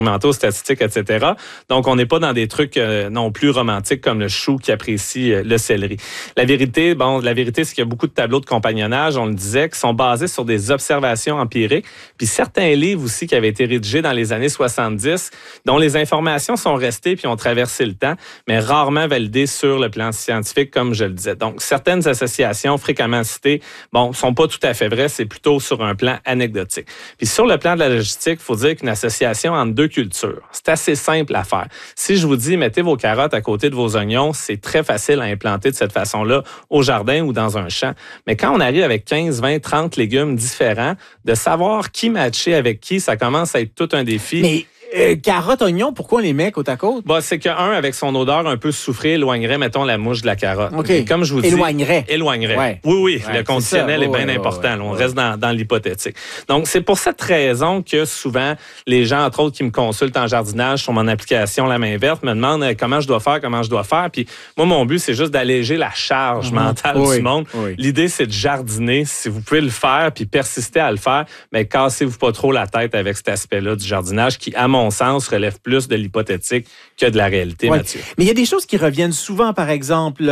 statistiques, etc. Donc, on n'est pas dans des trucs non plus romantiques comme le chou qui apprécie le céleri. La vérité, c'est qu'il y a beaucoup de tableaux de compagnonnage, on le disait, qui sont basés sur des observations empiriques. Puis certains livres aussi qui avaient été rédigés dans les années 70, dont les informations sont restées puis ont traversé le temps, mais rarement validées sur le plan scientifique, comme je le disais. Donc, certaines associations fréquemment citées, sont pas tout à fait vraies, c'est plutôt sur un plan anecdotique. Puis sur le plan de la logistique, il faut dire qu'une association entre deux cultures, c'est assez simple à faire. Si je vous dis, mettez vos carottes à côté de vos oignons, c'est très facile à implanter de cette façon-là au jardin ou dans un champ. Mais quand on arrive avec 15, 20, 30 légumes différents, de savoir qui matcher avec qui, ça commence à être tout un défi. Mais carottes, oignons, pourquoi on les met côte à côte? C'est qu'un, avec son odeur un peu soufrée, éloignerait, mettons, la mouche de la carotte. OK. Et comme je vous dis... Éloignerait. Ouais. Oui, le conditionnel est bien important. On reste dans l'hypothétique. Donc, c'est pour cette raison que souvent, les gens, entre autres, qui me consultent en jardinage sur mon application La Main Verte, me demandent comment je dois faire. Puis moi, mon but, c'est juste d'alléger la charge mentale du monde. Oui. L'idée, c'est de jardiner. Si vous pouvez le faire puis persister à le faire, mais cassez-vous pas trop la tête avec cet aspect-là du jardinage qui, à mon sens, relève plus de l'hypothétique que de la réalité, Mathieu. Mais il y a des choses qui reviennent souvent, par exemple.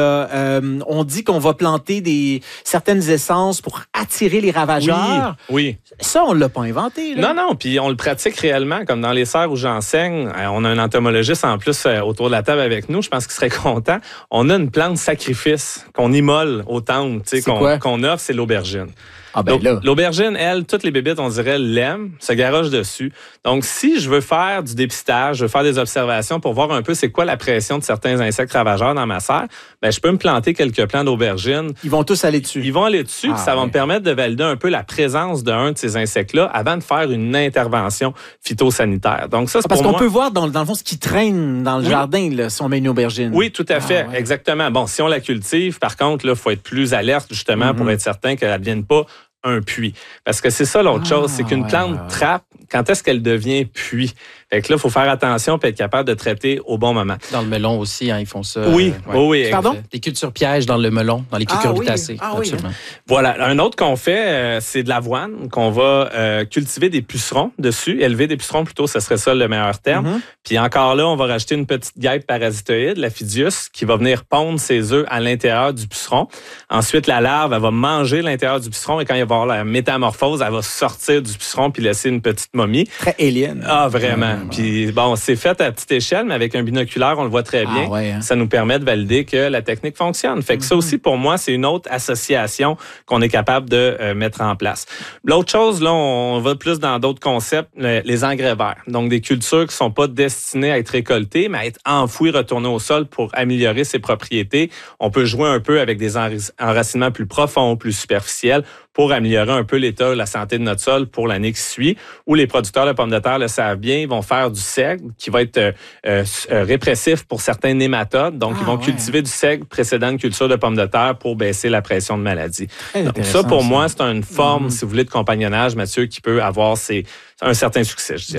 On dit qu'on va planter certaines essences pour attirer les ravageurs. Oui. Ça, on ne l'a pas inventé. Là. Non, puis on le pratique réellement, comme dans les serres où j'enseigne. On a un entomologiste en plus autour de la table avec nous, je pense qu'il serait content. On a une plante sacrifice qu'on immole au temple, qu'on offre, c'est l'aubergine. L'aubergine, elle, toutes les bébites, on dirait, l'aiment, se garochent dessus. Donc, si je veux faire du dépistage, je veux faire des observations pour voir un peu c'est quoi la pression de certains insectes ravageurs dans ma serre, je peux me planter quelques plants d'aubergine. Ils vont tous aller dessus. Ils vont aller dessus, puis ça va me permettre de valider un peu la présence d'un de ces insectes-là avant de faire une intervention phytosanitaire. Donc, ça, c'est parce pour qu'on peut voir, dans le fond, ce qui traîne dans le jardin, là, si on met une aubergine. Oui, tout à fait, exactement. Si on la cultive, par contre, il faut être plus alerte, justement, pour être certain qu'elle ne devienne pas un puits. Parce que c'est ça l'autre chose, c'est qu'une plante trappe, quand est-ce qu'elle devient puits? Fait que là, il faut faire attention et être capable de traiter au bon moment. Dans le melon aussi, ils font ça. Oui. Pardon? Des cultures pièges dans le melon, dans les cucurbitacées. Absolument. Voilà. Un autre qu'on fait, c'est de l'avoine, qu'on va cultiver des pucerons dessus. Élever des pucerons, plutôt, ce serait ça le meilleur terme. Puis encore là, on va rajouter une petite guêpe parasitoïde, la Phidius, qui va venir pondre ses œufs à l'intérieur du puceron. Ensuite, la larve, elle va manger l'intérieur du puceron et quand il va y avoir la métamorphose, elle va sortir du puceron puis laisser une petite momie. Très alien. Ah, vraiment. Puis c'est fait à petite échelle, mais avec un binoculaire, on le voit très bien. Ça nous permet de valider que la technique fonctionne. Fait que ça aussi, pour moi, c'est une autre association qu'on est capable de mettre en place. L'autre chose, là, on va plus dans d'autres concepts, les engrais verts. Donc, des cultures qui sont pas destinées à être récoltées, mais à être enfouies, retournées au sol pour améliorer ses propriétés. On peut jouer un peu avec des enracinements plus profonds, plus superficiels, pour améliorer un peu l'état, la santé de notre sol pour l'année qui suit, où les producteurs de pommes de terre le savent bien, ils vont faire du seigle qui va être répressif pour certains nématodes. Donc, ils vont cultiver du seigle précédant une culture de pommes de terre pour baisser la pression de maladie. Donc, ça, pour moi, c'est une forme, si vous voulez, de compagnonnage, Mathieu, qui peut avoir un certain succès, je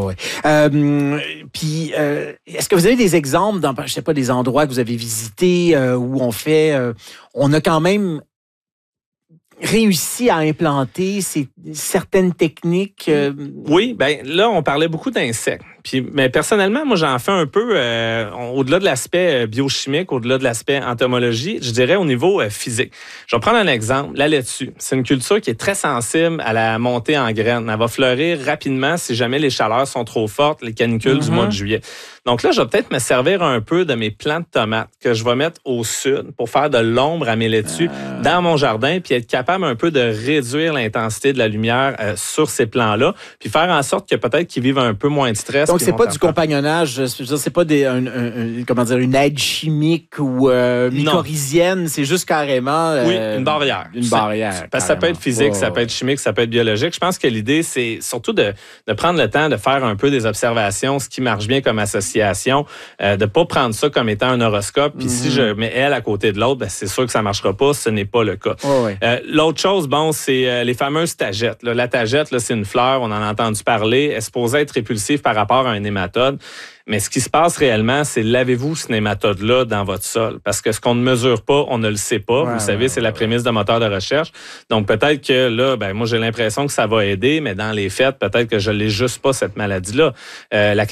dirais. Puis, est-ce que vous avez des exemples dans, je sais pas, des endroits que vous avez visités où on a quand même réussi à implanter certaines techniques? Oui, là, on parlait beaucoup d'insectes. Mais personnellement, moi, j'en fais un peu, au-delà de l'aspect biochimique, au-delà de l'aspect entomologie, je dirais au niveau physique. Je vais prendre un exemple, la laitue. C'est une culture qui est très sensible à la montée en graines. Elle va fleurir rapidement si jamais les chaleurs sont trop fortes, les canicules du mois de juillet. Donc là, je vais peut-être me servir un peu de mes plants de tomates que je vais mettre au sud pour faire de l'ombre à mes laitues dans mon jardin, puis être capable un peu de réduire l'intensité de la lumière sur ces plants-là, puis faire en sorte que peut-être qu'ils vivent un peu moins de stress. Donc, c'est pas du compagnonnage, c'est pas une aide chimique ou mycorhizienne, c'est juste carrément... une barrière. Une barrière. Parce que ça peut être physique, ça peut être chimique, ça peut être biologique. Je pense que l'idée, c'est surtout de prendre le temps de faire un peu des observations, ce qui marche bien comme association, de pas prendre ça comme étant un horoscope. Puis si je mets elle à côté de l'autre, c'est sûr que ça marchera pas, ce n'est pas le cas. L'autre chose, c'est les fameuses tagettes. Là, la tagette, là, c'est une fleur, on en a entendu parler. Elle est supposée être répulsive par rapport à un nématode. Mais ce qui se passe réellement, c'est lavez-vous ce nématode-là dans votre sol. Parce que ce qu'on ne mesure pas, on ne le sait pas. Vous savez, c'est la prémisse de moteur de recherche. Donc, peut-être que là, moi, j'ai l'impression que ça va aider, mais dans les faits, peut-être que je l'ai juste pas, cette maladie-là.